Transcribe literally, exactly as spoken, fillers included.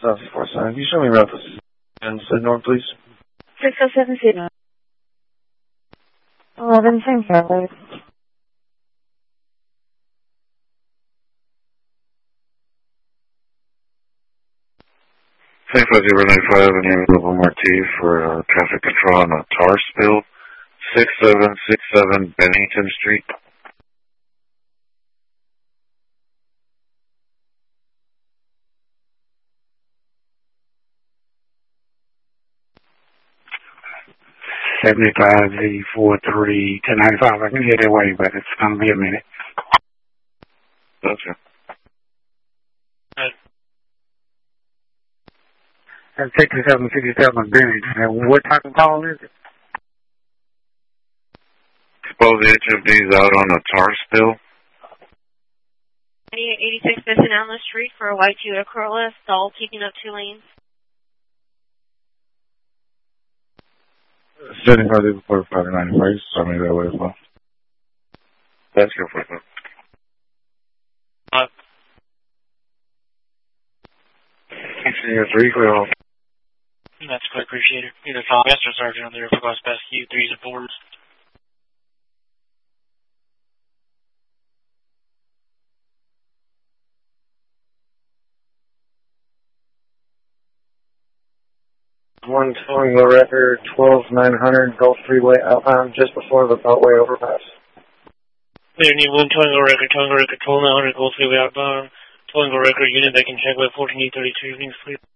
South four sign. Can you show me around and send north, please? six oh seven Sydney. eleven, same here, San Francisco ninety-five and Level Marti for uh, traffic control on a tar spill. six seven six seven Bennington Street. seventy-five Z forty-three ten ninety-five. I can hear that way, but it's going to be a minute. Gotcha. That's sixty-seven sixty-seven Bennington. And what type of call is it? Suppose the H F D's out on a tar spill. eighty-eight eighty-six Benson Allen Street for a white Toyota Corolla, stall keeping up two lanes. seventy-five forty-five ninety-five, so me that way as well. That's your point. Uh, Engineer three, clear off. That's quite appreciated. Either call Master Sergeant on there for West Best U threes and fours. One Tango Record, twelve nine hundred Gulf Freeway outbound just before the Beltway overpass. There, need one Tango Record, Tango Record, twelve nine hundred Gold Freeway outbound. Tango Record unit that can check with fourteen eight thirty-two, evenings, please.